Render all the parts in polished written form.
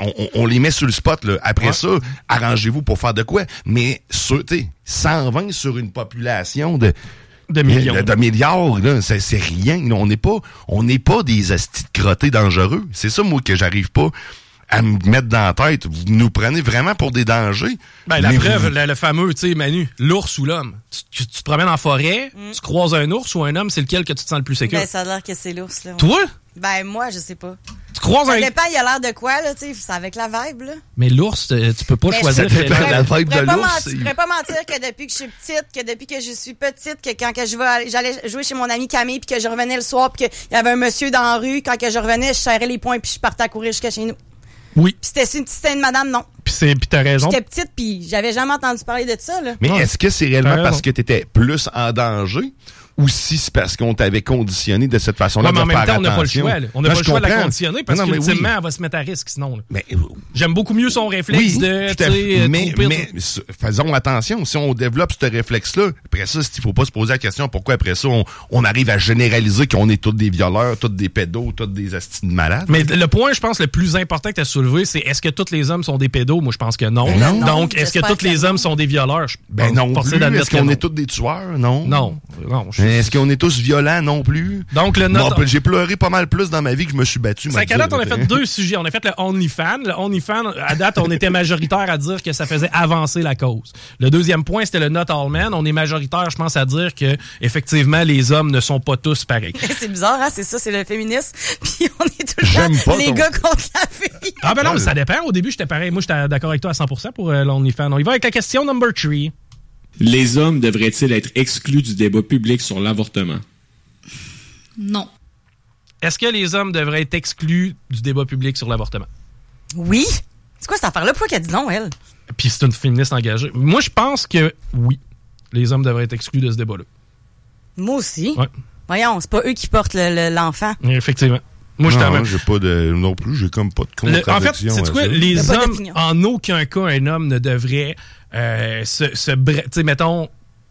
on les met sur le spot, là. Après ça, arrangez-vous pour faire de quoi. Mais, 120 sur une population de millions. De milliards, là, c'est rien. On n'est pas des astis de crottés dangereux. C'est ça, moi, que j'arrive pas à me mettre dans la tête. Vous nous prenez vraiment pour des dangers. Ben, la preuve, le fameux, tu sais, Manu, l'ours ou l'homme. Tu te promènes en forêt, tu croises un ours ou un homme, c'est lequel que tu te sens le plus sécure? Ben, ça a l'air que c'est l'ours, là. Ouais. Toi? Ben, moi, je sais pas. Tu croises ça dépend, il a l'air de quoi, là, tu sais, c'est avec la vibe, là. Mais l'ours, tu peux pas choisir. La vibe de l'ours. Je pourrais pas mentir que depuis que je suis petite, que depuis que je suis petite, que quand que j'allais jouer chez mon amie Camille, puis que je revenais le soir, puis qu'il y avait un monsieur dans la rue, quand que je revenais, je serrais les poings, puis je partais à courir jusqu'à chez nous. Oui. Puis c'était une madame, non. Puis t'as raison. J'étais petite, puis j'avais jamais entendu parler de ça, là. Mais est-ce que c'est réellement parce que t'étais plus en danger? Ou si c'est parce qu'on t'avait conditionné de cette façon-là de faire attention. Mais en même temps, on n'a pas le choix. Là. On n'a pas le choix de la conditionner parce qu'ultimement, elle va se mettre à risque sinon. Là. Mais, j'aime beaucoup mieux son réflexe mais faisons attention. Si on développe ce réflexe-là, après ça, il ne faut pas se poser la question pourquoi après ça, on arrive à généraliser qu'on est tous des violeurs, tous des pédos, tous des astis de malades. Mais le point, je pense, le plus important que tu as soulevé, c'est est-ce que tous les hommes sont des pédos? Moi, je pense que non. Donc, est-ce que tous les hommes sont des violeurs? Non plus. Est-ce qu'on est tous des tueurs? Non. Non. Est-ce qu'on est tous violents non plus? Donc, j'ai pleuré pas mal plus dans ma vie que je me suis battu. C'est qu'à date, on a fait 2 sujets. On a fait le OnlyFans. Le OnlyFans, à date, on était majoritaire à dire que ça faisait avancer la cause. Le deuxième point, c'était le Not All Men. On est majoritaire, je pense, à dire que effectivement, les hommes ne sont pas tous pareils. C'est bizarre, hein? C'est ça, c'est le féminisme. Puis on est tout le temps les gars contre la fille. Ah ben non, mais ça dépend. Au début, j'étais pareil. Moi, j'étais d'accord avec toi à 100% pour l'OnlyFans. On y va avec la question number 3. Les hommes devraient-ils être exclus du débat public sur l'avortement? Non. Est-ce que les hommes devraient être exclus du débat public sur l'avortement? Oui. C'est quoi cette affaire-là? Pourquoi qu'elle dit non, elle? Puis c'est une féministe engagée. Moi, je pense que oui. Les hommes devraient être exclus de ce débat-là. Moi aussi. Ouais. Voyons, c'est pas eux qui portent l'enfant. Effectivement. Moi, j'ai pas de... Non plus, j'ai comme pas de contradiction. En fait, c'est quoi? Les hommes, en aucun cas, un homme ne devrait tu sais, mettons...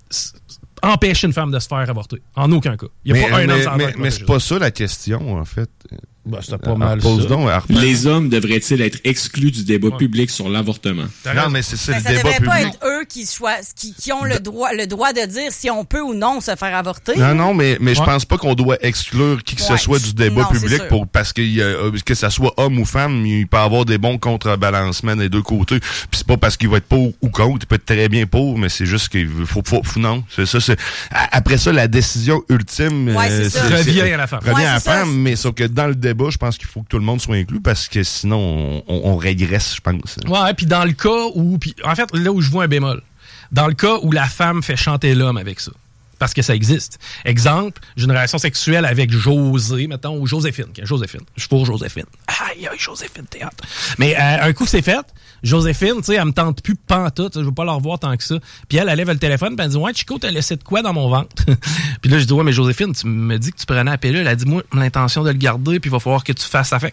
empêcher une femme de se faire avorter. En aucun cas. Il n'y a pas un homme sans mais c'est pas ça la question, en fait. Ben, c'était pas mal ça. Les hommes devraient-ils être exclus du débat public sur l'avortement? Non, mais c'est ça, le débat public. Ça devrait pas être eux qui ont le droit de dire si on peut ou non se faire avorter. Non, mais je pense pas qu'on doit exclure qui que ce soit du débat public parce que ça soit homme ou femme, il peut y avoir des bons contrebalancements des deux côtés. Puis c'est pas parce qu'il va être pour ou contre, il peut être très bien pour, mais c'est juste qu'il faut non. C'est ça. Après ça, la décision ultime revient à la femme. Revient à la femme, mais sauf que dans le débat, je pense qu'il faut que tout le monde soit inclus parce que sinon, on régresse, je pense. Ouais, puis dans le cas où... en fait, là où je vois un bémol, dans le cas où la femme fait chanter l'homme avec ça, parce que ça existe. Exemple, j'ai une relation sexuelle avec José, mettons, ou Joséphine. Joséphine. Je fourre Joséphine. Aïe, Joséphine, théâtre. Mais un coup, c'est fait. Joséphine, tu sais, elle me tente plus pantoute. Je veux pas la revoir tant que ça. Puis elle lève le téléphone, puis elle dit « Ouais, Chico, t'as laissé de quoi dans mon ventre? » Puis là, je dis « Ouais, mais Joséphine, tu me dis que tu prenais la pilule. » Elle a dit « Moi, l'intention de le garder, puis il va falloir que tu fasses avec. »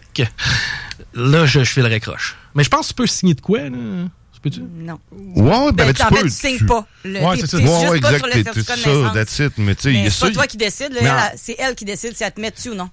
Là, je filerais croche. Mais je pense que tu peux signer de quoi, là? Peux-tu? Non. Ouais, ben tu peux. Tu signes pas. C'est ça. Ouais, exact. C'est ça, that's it. Mais tu sais, c'est pas toi qui décide. C'est elle qui décide si elle te met dessus ou non.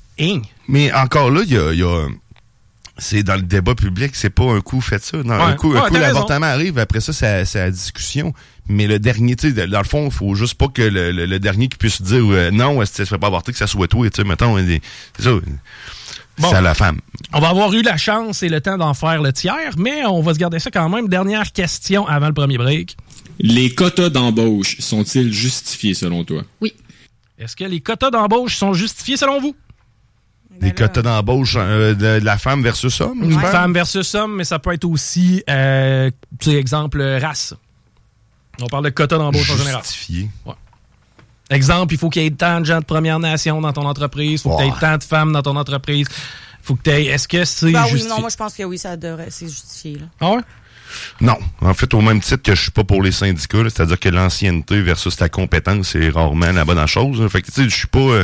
Mais encore là, il y a c'est dans le débat public, c'est pas un coup fait ça. Un coup l'avortement arrive, après ça, c'est la discussion. Mais le dernier, tu sais, dans le fond, il faut juste pas que le dernier qui puisse dire non, si tu ne fais pas avorter, que ça soit toi, tu sais, mettons, c'est ça. Bon, c'est à la femme. On va avoir eu la chance et le temps d'en faire le tiers, mais on va se garder ça quand même. Dernière question avant le premier break. Les quotas d'embauche sont-ils justifiés selon toi? Oui. Est-ce que les quotas d'embauche sont justifiés selon vous? Les quotas d'embauche de la femme versus homme? Ouais. Femme versus homme, mais ça peut être aussi, tu sais, exemple, race. On parle de quotas d'embauche en général. Justifié. Ouais. Exemple, il faut qu'il y ait tant de gens de Première Nation dans ton entreprise, il faut que tu aies tant de femmes dans ton entreprise, faut que tu aies... Est-ce que c'est justifié? Oui, non, moi je pense que oui, c'est justifié. Là. Ah ouais? Non. En fait, au même titre que je suis pas pour les syndicats, là, c'est-à-dire que l'ancienneté versus la compétence, c'est rarement la bonne chose. Là. Fait que tu sais, je suis pas...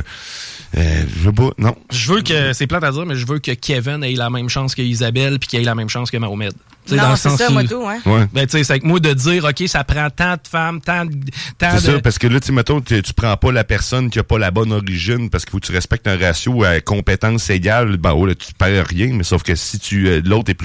je veux pas... Non. Je veux que... C'est plate à dire, mais je veux que Kevin ait la même chance que Isabelle puis qu'il ait la même chance que Mahomet. T'sais, non, c'est ça, moi, tout, hein. Ouais. Ben, tu sais, c'est avec moi de dire, OK, ça prend tant de femmes, tant de... C'est ça, parce que là, tu sais, mettons, tu prends pas la personne qui a pas la bonne origine parce qu'il faut que tu respectes un ratio à compétence égale. Ben, oh, là, tu perds rien, mais sauf que si l'autre est plus